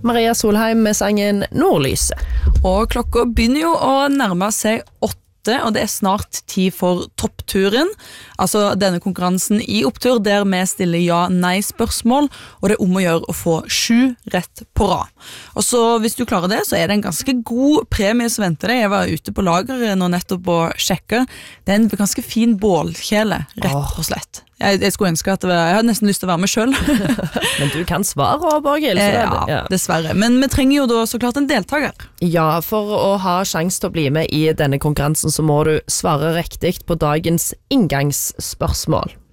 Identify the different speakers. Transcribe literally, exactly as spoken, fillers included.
Speaker 1: Maria Solheim med sangen Nordlyset.
Speaker 2: Og klokka begynner jo å nærme seg åtte, og det er snart tid for toppturen. Altså denne konkurransen i opptur der vi stiller ja-nei-spørsmål, og det er om å gjøre å få sju rett på rad. Og så hvis du klarer det, så er det en ganske god premie som venter deg. Jeg var ute på lageret nå nettopp og sjekket. Det er en ganske fin bålkjele, rett og slett. Jeg, jeg skulle ønske at det var, jeg hadde nesten lyst til å være med selv.
Speaker 1: Men du kan svare, Borghild.
Speaker 2: Eh, ja, ja, dessverre. Men vi trenger jo da så klart en deltaker.
Speaker 1: Ja, for å ha sjans til å bli med i denne konkurransen så må du svare riktig på dagens inngangsspørsmål.